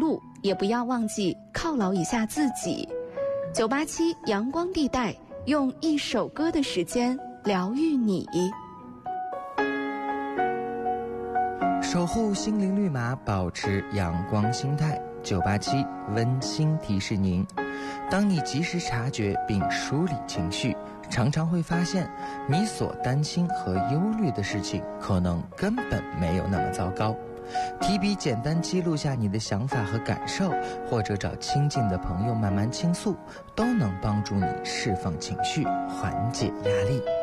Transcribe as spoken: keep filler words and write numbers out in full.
碌，也不要忘记犒劳一下自己。九八七阳光地带，用一首歌的时间疗愈你。 守护心灵绿码，保持阳光心态。九八七温馨提示您，当你及时察觉并梳理情绪，常常会发现你所担心和忧虑的事情可能根本没有那么糟糕。提笔简单记录下你的想法和感受，或者找亲近的朋友慢慢倾诉，都能帮助你释放情绪，缓解压力。